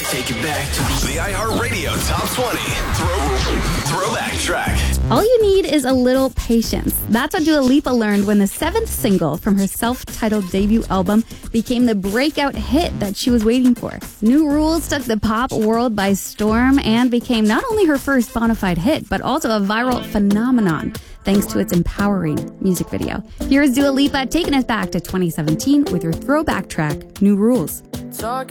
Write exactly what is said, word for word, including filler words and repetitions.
Take it back to the, the iHeartRadio Top twenty Throw, Throwback Track. All you need is a little patience. That's what Dua Lipa learned when the seventh single from her self-titled debut album became the breakout hit that she was waiting for. New Rules took the pop world by storm and became not only her first bona fide hit, but also a viral phenomenon, thanks to its empowering music video. Here's Dua Lipa taking us back to twenty seventeen with her throwback track, New Rules.